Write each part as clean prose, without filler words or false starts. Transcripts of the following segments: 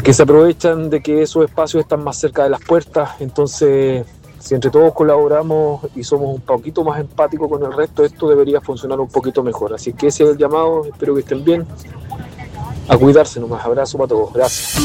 que se aprovechan de que esos espacios están más cerca de las puertas. Entonces, si entre todos colaboramos y somos un poquito más empáticos con el resto, esto debería funcionar un poquito mejor. Así que ese es el llamado, espero que estén bien. A cuidarse nomás, abrazo para todos, gracias.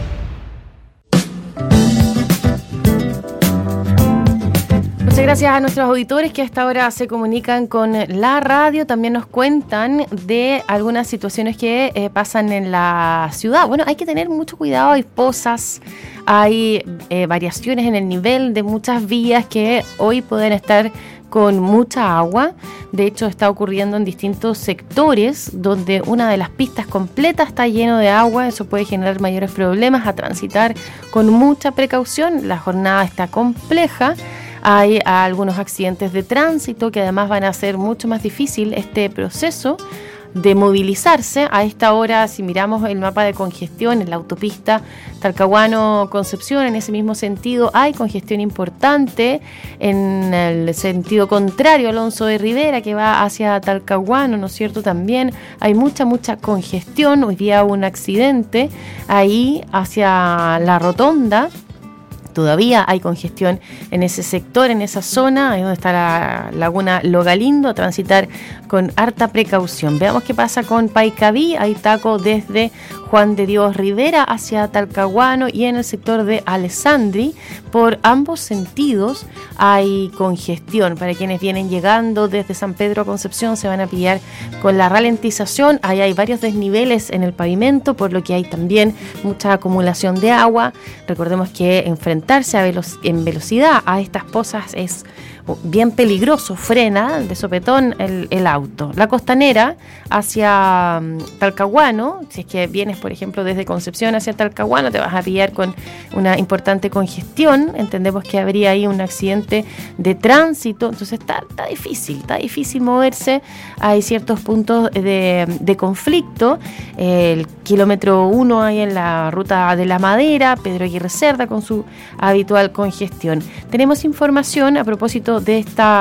Muchas gracias a nuestros auditores que hasta ahora se comunican con la radio. También nos cuentan de algunas situaciones que pasan en la ciudad. Bueno, hay que tener mucho cuidado, hay pozas, hay variaciones en el nivel de muchas vías que hoy pueden estar con mucha agua. De hecho, está ocurriendo en distintos sectores donde una de las pistas completas está lleno de agua. Eso puede generar mayores problemas, a transitar con mucha precaución. La jornada está compleja. Hay algunos accidentes de tránsito que además van a hacer mucho más difícil este proceso de movilizarse. A esta hora, si miramos el mapa de congestión en la autopista Talcahuano-Concepción, en ese mismo sentido hay congestión importante. En el sentido contrario, Alonso de Rivera, que va hacia Talcahuano, ¿no es cierto? También hay mucha congestión. Hoy día hubo un accidente ahí hacia la rotonda. Todavía hay congestión en ese sector, en esa zona, ahí donde está la laguna Logalindo, a transitar con harta precaución. Veamos qué pasa con Paicaví. Hay taco desde Juan de Dios Rivera hacia Talcahuano y en el sector de Alessandri. Por ambos sentidos hay congestión. Para quienes vienen llegando desde San Pedro a Concepción se van a pillar con la ralentización. Ahí hay varios desniveles en el pavimento, por lo que hay también mucha acumulación de agua. Recordemos que enfrentarse en velocidad a estas pozas es bien peligroso, frena de sopetón el auto. La costanera hacia Talcahuano, si es que vienes por ejemplo desde Concepción hacia Talcahuano, te vas a pillar con una importante congestión. Entendemos que habría ahí un accidente de tránsito, entonces está difícil moverse. Hay ciertos puntos de conflicto. El kilómetro 1 ahí en la ruta de la Madera, Pedro Aguirre Cerda con su habitual congestión. Tenemos información a propósito de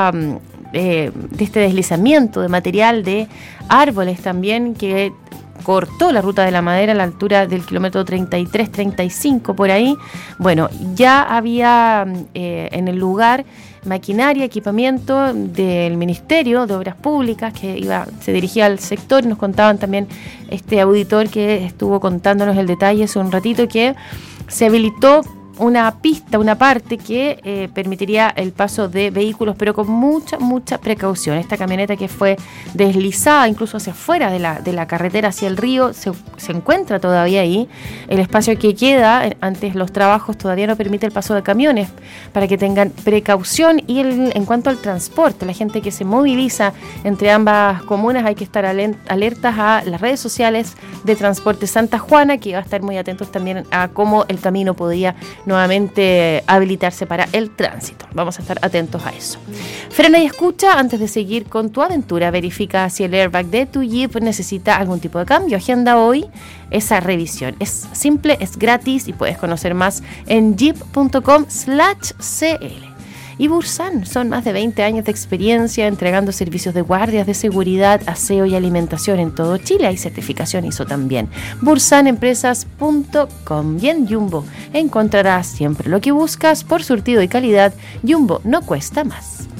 este deslizamiento de material de árboles también que cortó la ruta de la Madera a la altura del kilómetro 33-35 por ahí. Bueno, ya había en el lugar maquinaria, equipamiento del Ministerio de Obras Públicas que se dirigía al sector. Nos contaban también este auditor que estuvo contándonos el detalle hace un ratito que se habilitó una pista, una parte que permitiría el paso de vehículos, pero con mucha precaución. Esta camioneta que fue deslizada incluso hacia afuera de la carretera, hacia el río, se encuentra todavía ahí. El espacio que queda antes los trabajos todavía no permite el paso de camiones, para que tengan precaución. Y en cuanto al transporte, la gente que se moviliza entre ambas comunas, hay que estar alertas a las redes sociales de Transporte Santa Juana, que va a estar muy atentos también a cómo el camino podría nuevamente habilitarse para el tránsito. Vamos a estar atentos a eso. Frena y escucha antes de seguir con tu aventura. Verifica si el airbag de tu Jeep necesita algún tipo de cambio. Agenda hoy esa revisión. Es simple, es gratis y puedes conocer más en jeep.com/cl. Y Bursan, son más de 20 años de experiencia entregando servicios de guardias de seguridad, aseo y alimentación en todo Chile. Hay certificación ISO también. bursanempresas.com. Y en Jumbo encontrarás siempre lo que buscas por surtido y calidad. Jumbo no cuesta más.